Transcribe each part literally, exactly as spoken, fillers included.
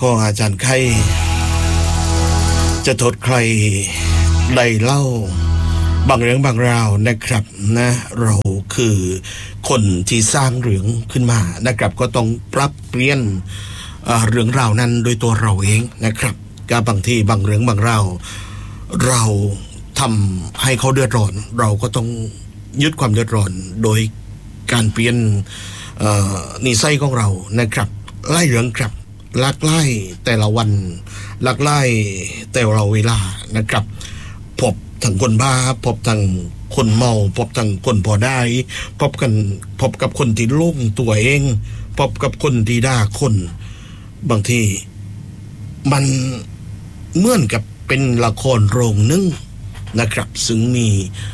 ก็อาจารย์ไข่จะโทษใครใดเล่าบางเรื่องบางราวนะครับนะเราคือคนที่สร้างเรื่องขึ้นมานะครับก็ต้องปรับเปลี่ยนเรื่องราวนั้นโดยตัวเราเองนะครับก็บางทีบางเรื่องบางราวเราทำให้เขาเดือดร้อนเราก็ต้องยึดความเดือดร้อนโดยการเปลี่ยนนิสัยของเรานะครับไล่เรื่องครับลักไล่แต่ละวันลักไล่แต่ละเวลานะครับพบทั้งคนบ้าพบทั้งคนเมาพบทั้งคนพอได้พบกันพบกับคนที่ลุ่มตัวเองพบกับคนที่ด่าคนบางทีมันเหมือนกับเป็นละครโรงนึงนะครับซึ่งมี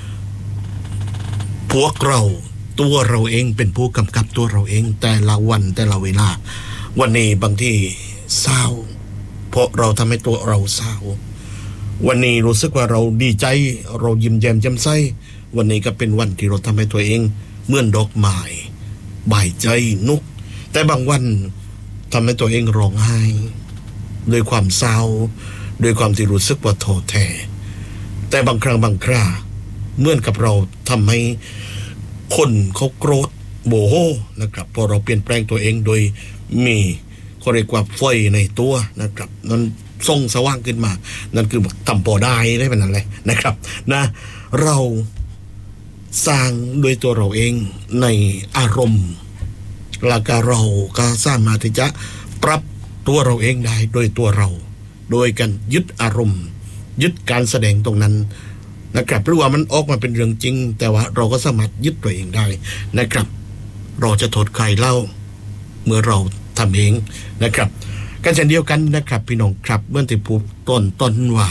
พวกเราตัวเราเองเป็นผู้กำกับตัวเราเองแต่ละวันแต่ละเวลาวันนี้บางทีเศร้าเพราะเราทำให้ตัวเราเศร้าวันนี้รู้สึกว่าเราดีใจเรายิ้มแย้มแจ่มใสวันนี้ก็เป็นวันที่เราทำให้ตัวเองเหมือนดอกไม้บ่ายใจนุกแต่บางวันทำให้ตัวเองร้องไห้ด้วยความเศร้าด้วยความที่รู้สึกว่าท้อแท้แต่บางครั้งบางคราเหมือนกับเราทำให้คนเขาโกรธโมโหนะครับพอเราเปลี่ยนแปลงตัวเองโดยมีเขาเรียกว่าไฟในตัวนะครับนั้นส่งสว่างขึ้นมานั่นคือทำพอได้ได้เป็นอะไรนะครับนะเราสร้างโดยตัวเราเองในอารมณ์แล้วก็เราก็สามารถที่จะปรับตัวเราเองได้โดยตัวเราโดยการยึดอารมณ์ยึดการแสดงตรงนั้นนะครับหรือว่ามันออกมาเป็นเรื่องจริงแต่ว่าเราก็สามารถยึดตัวเองได้นะครับเราจะโทษใครเล่าเมื่อเราทำเองนะครับกันเช่นเดียวกันนะครับพี่น้องครับเมื่อที่พูดต้นต้นว่า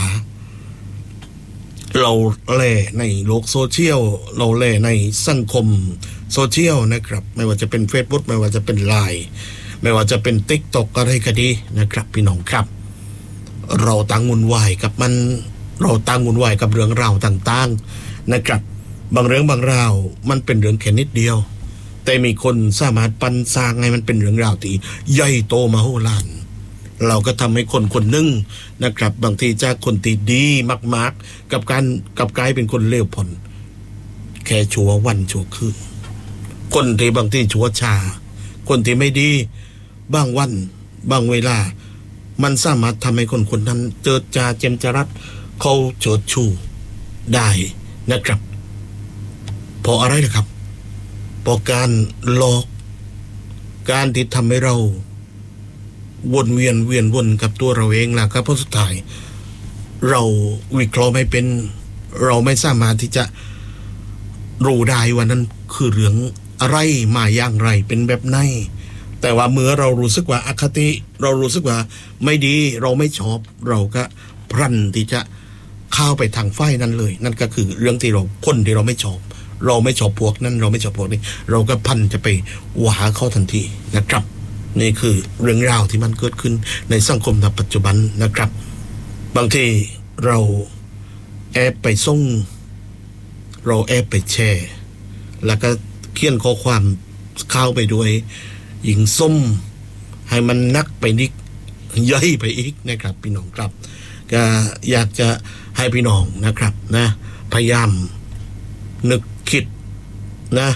เราแล่ในโลกโซเชียลเราแล่ในสังคมโซเชียลนะครับไม่ว่าจะเป็น Facebook ไม่ว่าจะเป็น ไลน์ ไม่ว่าจะเป็น TikTok อะไรก็ดีนะครับพี่น้องครับเราตั้งวุ่นวายกับมันเราตั้งวุ่นวายกับเรื่องราวต่างๆนะครับบางเรื่องบางราวมันเป็นเรื่องแค่นิดเดียวแต่มีคนสามารถปั้นสร้างให้มันเป็นเรื่องราวที่ใหญ่โตมโหฬารเราก็ทำให้คนคนหนึ่งนะครับบางทีจากคนที่ดีมากๆกับการกับกลายเป็นคนเลวพ้นแค่ชั่ววันชั่วคืนคนที่บางทีชั่วชาคนที่ไม่ดีบางวันบางเวลามันสามารถทำให้คนคนนั้นเจิดจาเจมจรัสเขาเฉิดชูได้นะครับเพราะอะไรนะครับเพราะการหลอกการที่ทำให้เราวนเวียนเวียนวนกับตัวเราเองล่ะครับเพราะสุดท้ายเราวิเคราะห์ไม่เป็นเราไม่สามารถที่จะรู้ได้ว่านั้นคือเรื่องอะไรมาอย่างไรเป็นแบบไหนแต่ว่าเมื่อเรารู้สึกว่าอคติเรารู้สึกว่าไม่ดีเราไม่ชอบเราก็พลันที่จะเข้าไปทางฝ่ายนั้นเลยนั่นก็คือเรื่องที่เราคนที่เราไม่ชอบเราไม่ชอบพวกนั้นเราไม่ชอบพวกนี้เราก็พันจะไปหวาเขาทันทีนะครับนี่คือเรื่องราวที่มันเกิดขึ้นในสังคมในปัจจุบันนะครับบางทีเราแอบไปส่งเราแอบไปแชร์แล้วก็เขียนข้อความเข้าไปด้วยหญิงส้มให้มันนักไปนิดใหญ่ไปอีกนะครับพี่น้องครับก็อยากจะให้พี่น้องนะครับนะพยายามนึกคิดนะ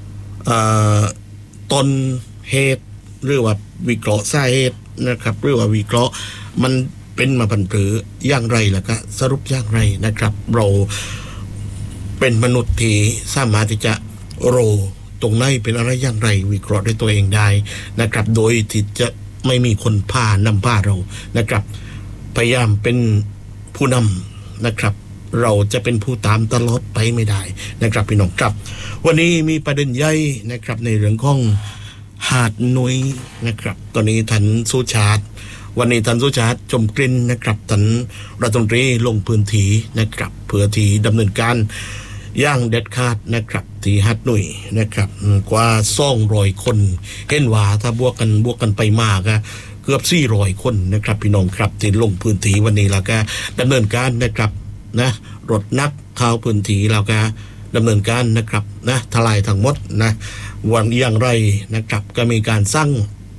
ต้นเหตุหรือว่าวิเคราะห์สาเหตุนะครับหรือว่าวิเคราะห์มันเป็นมาพันผืออย่างไรแล้วก็สรุปอย่างไรนะครับเราเป็นมนุษย์ที่สามารถที่จะโรตรงไหนเป็นอะไรอย่างไรวิเคราะห์ด้วยตัวเองได้นะครับโดยที่จะไม่มีคนพานำพาเรานะครับพยายามเป็นผู้นำนะครับเราจะเป็นผู้ตามตลอดไปไม่ได้นะครับพี่น้องครับวันนี้มีประเด็นใหญ่นะครับในเรื่องของหาดนุ้ยนะครับตอนนี้ท่านสุชาติวันนี้ท่านสุชาติจมกลิ่นนะครับท่านรัฐมนตรีลงพื้นที่นะครับเพื่อที่ดำเนินการย่างเด็ดขาดนะครับที่หาดนุ้ยนะครับกว่าสองร้อยคนเห็นว่าถ้าบวกกันบวกกันไปมากอะเกือบสี่ร้อยคนนะครับพี่น้องครับที่ลงพื้นที่วันนี้แล้วก็ดำเนินการนะครับนะรถนักเข้าพื้นที่แล้วก็ดำเนินการนะครับนะทลายทั้งหมดนะวันอย่างไรนะครับก็มีการสร้าง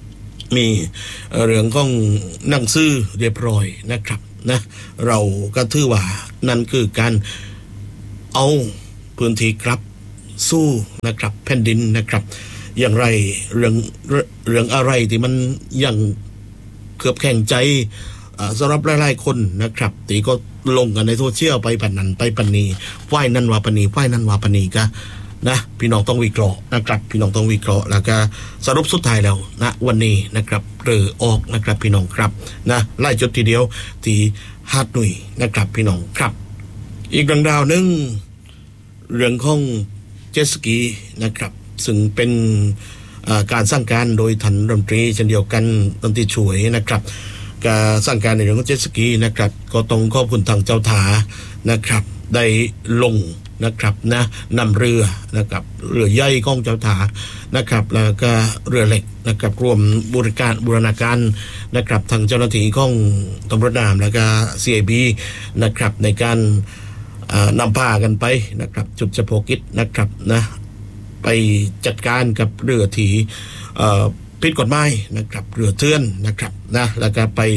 มีเรื่องของหนังสือเรียบร้อยนะครับนะเราก็ถือว่านั่นคือการเอาพื้นที่ครับสู้นะครับแผ่นดินนะครับอย่างไรเรื่องเรื่องอะไรที่มันยังเกือบแข่งใจสำหรับหลายๆคนนะครับตีก็ลงกันในโซเชียลไปปันนันไปปันนีฝ่ายนั้นว่าปันนีฝ่ายนั้นว่าปันนีก็นะพี่น้องต้องวิเคราะห์นะครับพี่น้องต้องวิเคราะห์แล้วก็สรุปสุดท้ายแล้วนะวันนี้นะครับเรือออกนะครับพี่น้องครับนะไล่จุดทีเดียวที่ฮาดหนุ่ยนะครับพี่น้องครับอีกดังดาวนึงเรื่องของเจตสกีนะครับซึ่งเป็นการสร้างการโดยท่านรัฐมนตรีเช่นเดียวกันรัฐมนตรีช่วยนะครับการสร้างการในเรื่องของเจตสกีนะครับก็ต้องขอบคุณทางเจ้าถานะครับได้ลงนะครับนะนำเรือนะครับเรือใหญ่ของเจ้าถานะครับแล้วก็เรือเล็กนะครับรวมบริการบูรณาการนะครับทางเจ้าหน้าที่ของตำรวจน้ำแล้วก็ ซี ไอ บี นะครับในการนำพากันไปนะครับจุดเฉพาะกิจนะครับนะไปจัดการกับเรือที่ผิดกฎหมายนะครับเรือเถื่อนนะครับนะแล้วก็ไป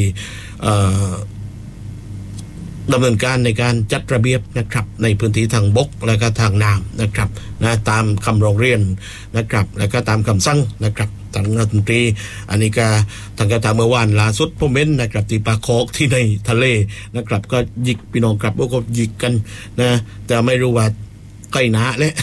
ดำเนินการในการจัดระเบียบนะครับในพื้นที่ทางบกและก็ทางน้ำนะครับนะตามคำร้องเรียนนะครับและก็ตามคำสั่งนะครับทางรัฐมนตรีอันนี้ก็ทางการทางเมื่อวานล่าสุดผมเห็นนะครับที่ปากคอกที่ในทะเลนะครับก็ยิกพี่น้องครับพวกก็ยิกกันนะแต่ไม่รู้ว่าใกล้หนาและ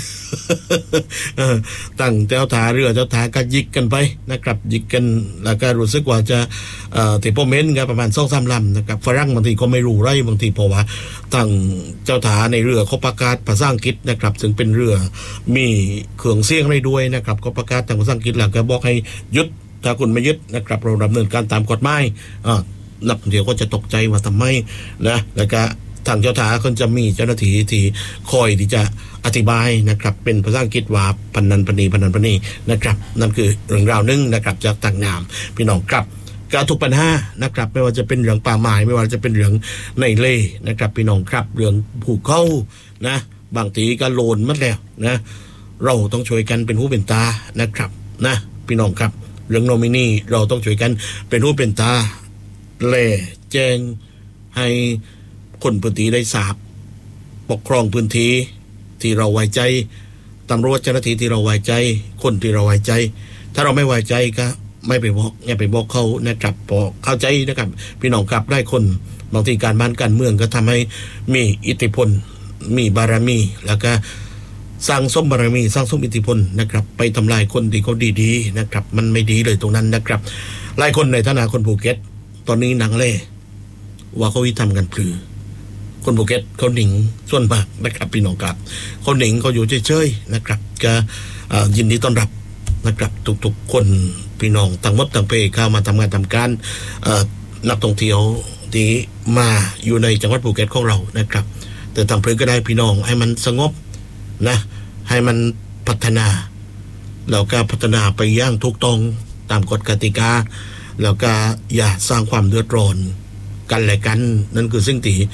ตั้งเจ้าถาเรือเจ้าถาก็ยิกกันไปนะครับยิกกันแล้วก็รู้สึกว่าจะเอ่อที่ผมเห็นกันประมาณ สองถึงสาม ลำนะครับฝรั่งบางทีก็ไม่รู้ไรบางทีเพราะว่าตั้งเจ้าถาในเรือเขาประกาศภาษาอังกฤษนะครับซึ่งเป็นเรือมีเครื่องเสียงได้ด้วยนะครับเขาประกาศทางภาษาอังกฤษแล้วก็บอกให้หยุดถ้าคุณไม่ยึดนะครับเราดำเนินการตามกฎหมายอ่านักท่องเที่ยวก็จะตกใจว่าทำไมนะแล้วก็ทางเจ้าถาคนจะมีเจ้าหน้าที่ที่คอยที่จะอธิบายนะครับเป็นภาษาอังกฤษว่าพันนันปณีพันนันปณีนะครับนั่นคือเรื่องราวนึงนะครับจากต่างนามพี่น้องครับการทุกปัญหานะครับไม่ว่าจะเป็นเรื่องป่าไม้ไม่ว่าจะเป็นเรื่องในเล่นะครับพี่น้องครับเรื่องผูกเข้านะบางทีก็โลนมัดแล้วนะเราต้องช่วยกันเป็นหูเป็นตานะครับนะพี่น้องครับเรื่องโนมินีเราต้องช่วยกันเป็นหูเป็นตาเล่แจ้งให้คนพื้นที่ได้ทราบปกครองพื้นที่ที่เราไว้ใจตำรวจเจ้าหน้าที่ที่เราไว้ใจคนที่เราไว้ใจถ้าเราไม่ไว้ใจก็ไม่ไปบอกอย่าไปบอกเขานะครับพอเข้าใจนะครับพี่น้องครับได้คนบางทีการบ้านการเมืองก็ทำให้มีอิทธิพลมีบารมีแล้วก็สร้างสมบารมีสร้างสมอิทธิพลนะครับไปทำลายคนที่เขาดีๆนะครับมันไม่ดีเลยตรงนั้นนะครับหลายคนในฐานะคนภูเก็ตตอนนี้หนังเล่ว่าเขาวิทำกันพลือคนภูเก็ตเขาหนิงส่วนมากนะครับพี่น้องครับเขาหนิงเขาอยู่เฉยๆนะครับก็ยินดีต้อนรับนะครับทุกๆคนพี่น้องทั้งหมดทั้งเพเข้ามาทำงานทำการนักท่องเที่ยวที่มาอยู่ในจังหวัดภูเก็ตของเรานะครับแต่ทำเพื่อก็ได้พี่น้องให้มันสงบนะให้มันพัฒนาแล้วก็พัฒนาไปอย่างถูกต้องตามกฎกติกาแล้วก็อย่าสร้างความเดือดร้อนกันและกันนั่นคือสิ่งที่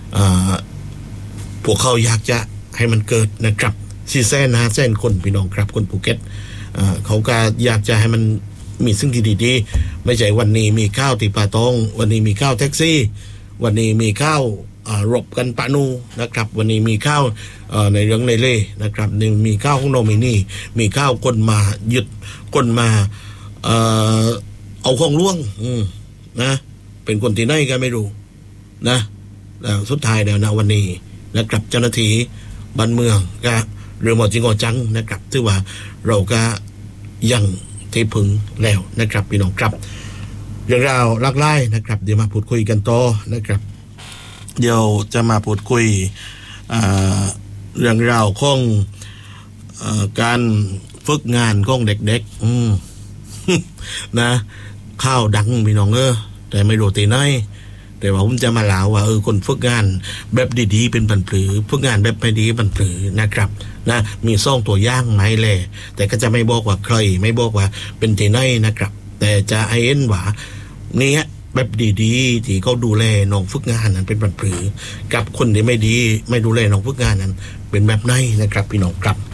พวกเขาอยากจะให้มันเกิดนะครับสี่แสนห้าแสนคนพี่น้องครับคนภูเก็ตเขาก็อยากจะให้มันมีสิ่งที่ดีๆไม่ใช่วันนี้มีข้าวตีปลาตองวันนี้มีข้าวแท็กซี่วันนี้มีข้าวรบกันปะนูนะครับวันนี้มีข้าวในเรื่องในเล่นะครับนี่มีข้าวของโนมินีมีข้าวคนมายึดคนมาเอาของล่วงนะเป็นคนที่ไหนก็ไม่รู้นะแล้วสุดท้ายแล้วนะวันนี้นะครับเจ้าหน้าที่บ้านเมืองก็เรื่องหมดจริงอจังนะครับถือว่าเราก็ยังที่พึงแล้วนะครับพี่น้องครับเรื่องราวหลากหลายนะครับเดี๋ยวมาพูดคุยกันต่อนะครับเดี๋ยวจะมาพูดคุยเรื่องราวของการฝึกงานของเด็กๆอืม นะข้าวดังพี่น้องเออแต่ไม่รู้ตีไหนแต่ว่าผมจะมาเล่าว่าเออคนฝึกงานแบบดีๆเป็นปันผือฝึกงานแบบไม่ดีปันผือนะครับนะมีซ่องตัวย่างไม้แหล่แต่ก็จะไม่บอกว่าใครไม่บอกว่าเป็นที่ไหนนะครับแต่จะให้เห็นว่านี่ฮะแบบดีๆที่เขาดูแลน้องฝึกงานนั้นเป็นปันผือกับคนที่ไม่ดีไม่ดูแลน้องฝึกงานนั้นเป็นแบบไหนนะครับพี่น้องครับ